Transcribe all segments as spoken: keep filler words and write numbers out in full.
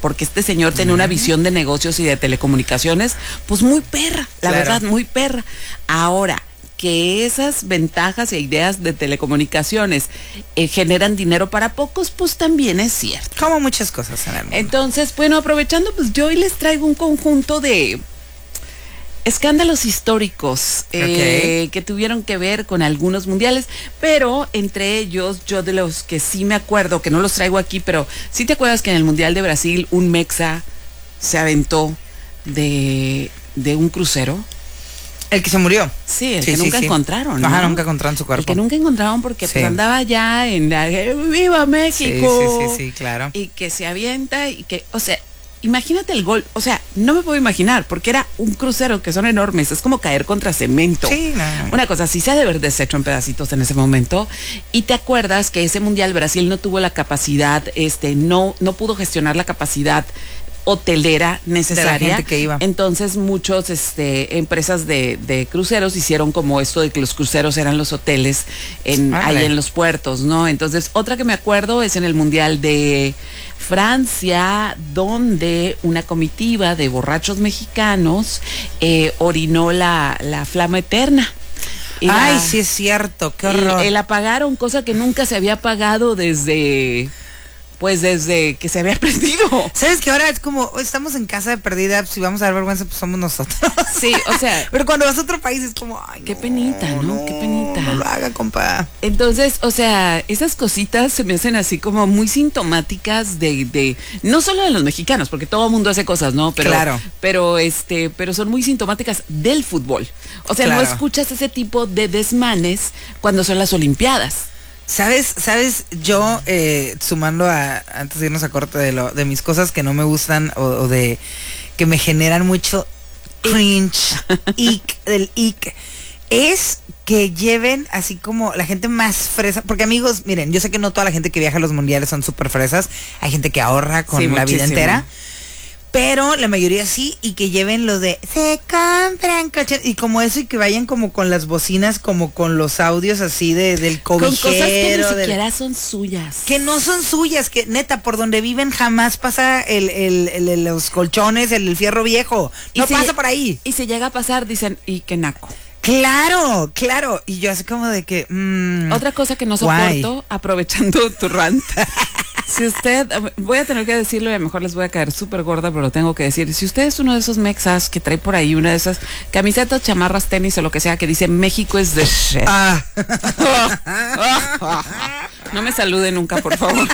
porque este señor tenía una visión de negocios y de telecomunicaciones, pues muy perra, la Claro. verdad, muy perra. Ahora, que esas ventajas e ideas de telecomunicaciones eh, generan dinero para pocos, pues también es cierto. Como muchas cosas en el mundo. Entonces, bueno, aprovechando, pues yo hoy les traigo un conjunto de escándalos históricos eh, Okay. que tuvieron que ver con algunos mundiales, pero entre ellos, yo de los que sí me acuerdo, que no los traigo aquí, pero sí te acuerdas que en el Mundial de Brasil un mexa se aventó de, de un crucero. El que se murió. Sí, el Sí, que sí, nunca sí. encontraron, ¿no? Ajá, nunca encontraron su cuerpo. El que nunca encontraron porque Sí. pues andaba ya en la ¡Viva México! Sí, sí, sí, sí, claro. Y que se avienta y que, o sea, imagínate el gol, o sea, no me puedo imaginar, porque era un crucero que son enormes, es como caer contra cemento. Sí, no. Una cosa así, se ha de haber deshecho en pedacitos en ese momento. Y te acuerdas que ese mundial Brasil no tuvo la capacidad, este, no, no pudo gestionar la capacidad hotelera necesaria. De la gente que iba. Entonces muchos este empresas de, de cruceros hicieron como esto de que los cruceros eran los hoteles en, Vale. ahí en los puertos, ¿no? Entonces otra que me acuerdo es en el Mundial de Francia, donde una comitiva de borrachos mexicanos eh, orinó la, la flama eterna. Y Ay, la- sí es cierto, qué el, horror. el apagaron, cosa que nunca se había apagado desde, pues desde que se había prendido. ¿Sabes que ahora es como, oh, estamos en casa de perdida, si vamos a dar vergüenza, pues somos nosotros? Sí, o sea, Pero cuando vas a otro país es como, ay, qué no, penita, ¿no? Qué penita. No lo haga, compa. entonces, o sea, esas cositas se me hacen así como muy sintomáticas de, de, no solo de los mexicanos, porque todo el mundo hace cosas, ¿no? Pero, Claro. pero este, pero son muy sintomáticas del fútbol. O sea, Claro. no escuchas ese tipo de desmanes cuando son las Olimpiadas. ¿Sabes? ¿Sabes? Yo, eh, sumando a, antes de irnos a corte de lo, de mis cosas que no me gustan o, o de que me generan mucho cringe, ick, del ick, es que lleven así como la gente más fresa, porque amigos, miren, yo sé que no toda la gente que viaja a los mundiales son súper fresas, hay gente que ahorra con Sí, la vida muchísimo. entera, pero la mayoría sí, y que lleven lo de se compran coches, y como eso, y que vayan como con las bocinas, como con los audios así de, del Con cobijero. cosas que ni del- siquiera son suyas. que no son suyas, que neta, por donde viven jamás pasa el, el, el- el- los colchones, el, el fierro viejo. Y No si- pasa por ahí. Y si llega a pasar, dicen, y qué naco. Claro, claro. Y yo así como de que... mm, Otra cosa que no guay. soporto, aprovechando tu rant. Si usted, voy a tener que decirlo y a lo mejor les voy a caer súper gorda, pero lo tengo que decir. Si usted es uno de esos mexas que trae por ahí una de esas camisetas, chamarras, tenis o lo que sea que dice México es the shit. Ah, No me salude nunca, por favor.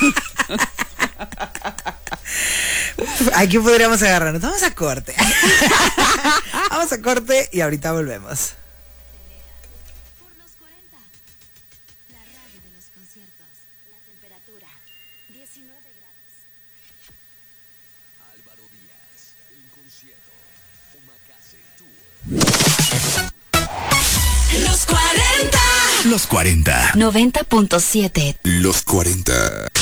aquí podríamos agarrarnos. Vamos a corte. Vamos a corte y ahorita volvemos. Por los cuarenta. La radio de los conciertos. La temperatura, diecinueve grados. Álvaro Díaz, en concierto. Omakase Tour. Los cuarenta. Los cuarenta. noventa punto siete. Los cuarenta.